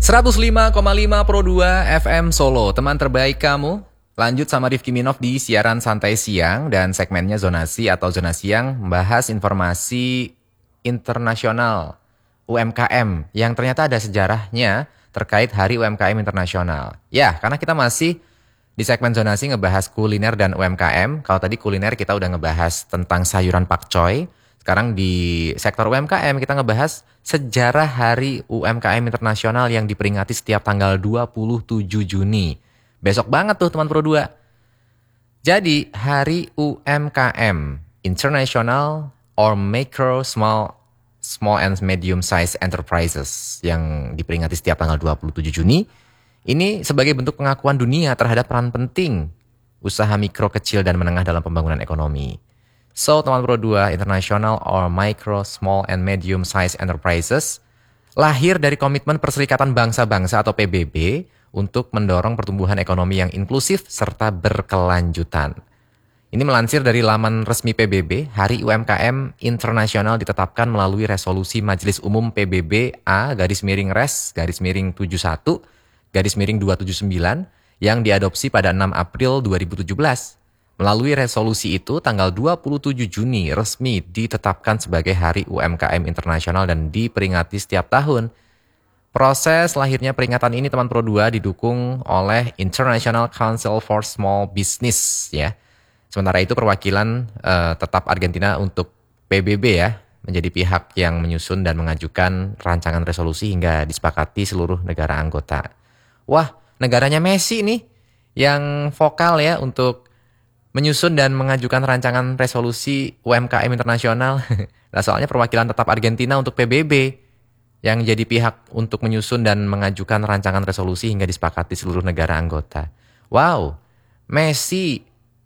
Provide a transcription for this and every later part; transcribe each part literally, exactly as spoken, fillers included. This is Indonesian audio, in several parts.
seratus lima koma lima Pro dua F M Solo, teman terbaik kamu. Lanjut sama Rifki Minov di siaran santai siang dan segmennya Zonasi atau Zona Siang membahas informasi internasional U M K M yang ternyata ada sejarahnya terkait Hari U M K M Internasional. Ya, karena kita masih di segmen Zonasi ngebahas kuliner dan U M K M. Kalau tadi kuliner kita udah ngebahas tentang sayuran pakcoy. Sekarang di sektor U M K M kita ngebahas sejarah Hari U M K M Internasional yang diperingati setiap tanggal dua puluh tujuh Juni. Besok banget tuh teman Pro dua. Jadi Hari U M K M International or Micro Small Small and Medium Size Enterprises yang diperingati setiap tanggal dua puluh tujuh Juni. Ini sebagai bentuk pengakuan dunia terhadap peran penting usaha mikro, kecil, dan menengah dalam pembangunan ekonomi. So, teman Pro dua, International or Micro, Small and Medium Size Enterprises lahir dari komitmen Perserikatan Bangsa-Bangsa atau P B B untuk mendorong pertumbuhan ekonomi yang inklusif serta berkelanjutan. Ini melansir dari laman resmi P B B, Hari U M K M Internasional ditetapkan melalui resolusi Majelis Umum P B B A garis miring res garis miring tujuh puluh satu garis miring dua ratus tujuh puluh sembilan yang diadopsi pada enam April dua ribu tujuh belas. Melalui resolusi itu, tanggal dua puluh tujuh Juni resmi ditetapkan sebagai Hari U M K M Internasional dan diperingati setiap tahun. Proses lahirnya peringatan ini teman Pro dua didukung oleh International Council for Small Business ya. Sementara itu perwakilan uh, tetap Argentina untuk P B B ya, menjadi pihak yang menyusun dan mengajukan rancangan resolusi hingga disepakati seluruh negara anggota. Wah, negaranya Messi nih yang vokal ya untuk menyusun dan mengajukan rancangan resolusi U M K M Internasional. Nah, soalnya perwakilan tetap Argentina untuk P B B yang jadi pihak untuk menyusun dan mengajukan rancangan resolusi hingga disepakati seluruh negara anggota. Wow, Messi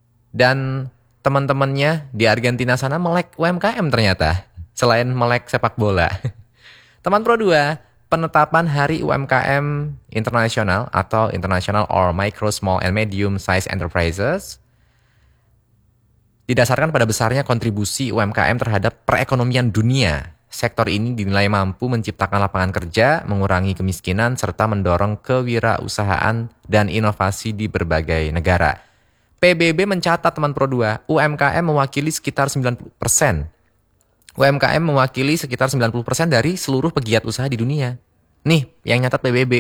dan teman-temannya di Argentina sana melek U M K M ternyata, selain melek sepak bola. Teman Pro dua, penetapan Hari U M K M Internasional atau International or Micro, Small and Medium Size Enterprises didasarkan pada besarnya kontribusi U M K M terhadap perekonomian dunia. Sektor ini dinilai mampu menciptakan lapangan kerja, mengurangi kemiskinan, serta mendorong kewirausahaan dan inovasi di berbagai negara. P B B mencatat teman Pro dua, U M K M mewakili sekitar sembilan puluh persen. U M K M mewakili sekitar sembilan puluh persen dari seluruh pegiat usaha di dunia. Nih, yang nyatat P B B.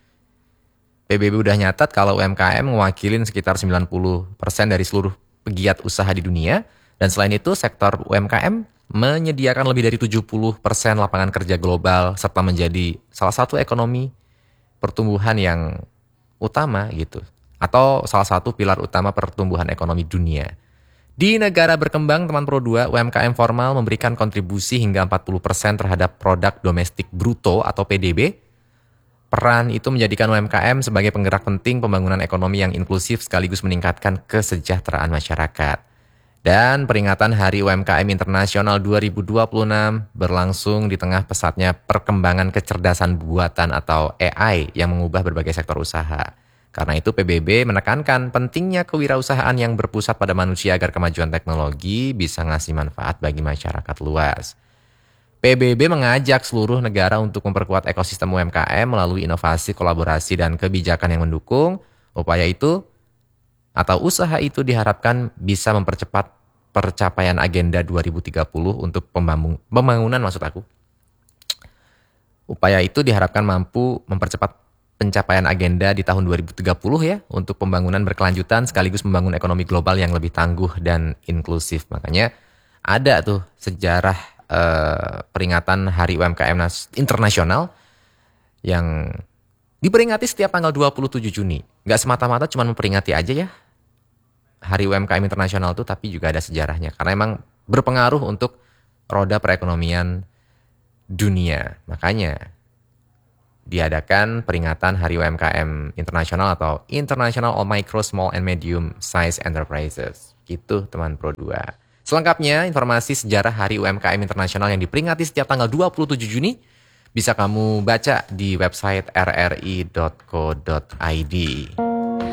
P B B udah nyatat kalau U M K M mewakili sekitar sembilan puluh persen dari seluruh pegiat usaha di dunia, dan selain itu sektor U M K M menyediakan lebih dari tujuh puluh persen lapangan kerja global serta menjadi salah satu ekonomi pertumbuhan yang utama gitu, atau salah satu pilar utama pertumbuhan ekonomi dunia. Di negara berkembang teman Pro dua, U M K M formal memberikan kontribusi hingga empat puluh persen terhadap produk domestik bruto atau P D B. Peran itu menjadikan U M K M sebagai penggerak penting pembangunan ekonomi yang inklusif sekaligus meningkatkan kesejahteraan masyarakat. Dan peringatan Hari U M K M Internasional dua ribu dua puluh enam berlangsung di tengah pesatnya perkembangan kecerdasan buatan atau A I yang mengubah berbagai sektor usaha. Karena itu P B B menekankan pentingnya kewirausahaan yang berpusat pada manusia agar kemajuan teknologi bisa ngasih manfaat bagi masyarakat luas. P B B mengajak seluruh negara untuk memperkuat ekosistem U M K M melalui inovasi, kolaborasi, dan kebijakan yang mendukung. Upaya itu atau usaha itu diharapkan bisa mempercepat percapaian Agenda dua ribu tiga puluh untuk pembangunan, maksud aku. Upaya itu diharapkan mampu mempercepat pencapaian agenda di tahun dua ribu tiga puluh ya, untuk pembangunan berkelanjutan sekaligus membangun ekonomi global yang lebih tangguh dan inklusif. Makanya ada tuh sejarah eh, peringatan Hari U M K M Internasional yang diperingati setiap tanggal dua puluh tujuh Juni. Gak semata-mata cuma memperingati aja ya Hari U M K M Internasional itu, tapi juga ada sejarahnya. Karena emang berpengaruh untuk roda perekonomian dunia. Makanya diadakan peringatan Hari U M K M Internasional atau International or Micro, Small and Medium Size Enterprises. Gitu teman Pro dua. Selengkapnya informasi sejarah Hari U M K M Internasional yang diperingati setiap tanggal dua puluh tujuh Juni bisa kamu baca di website r r i dot co dot i d.